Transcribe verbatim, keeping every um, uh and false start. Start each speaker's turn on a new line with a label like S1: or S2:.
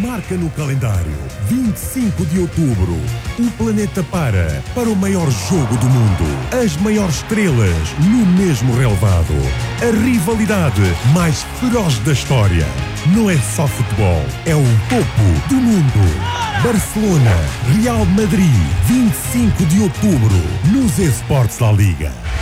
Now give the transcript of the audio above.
S1: Marca no calendário. vinte e cinco de outubro. O planeta para para o maior jogo do mundo. As maiores estrelas no mesmo relevado. A rivalidade mais feroz da história. Não é só futebol, é o topo do mundo. Barcelona, Real Madrid, vinte e cinco de outubro, nos eSports da Liga.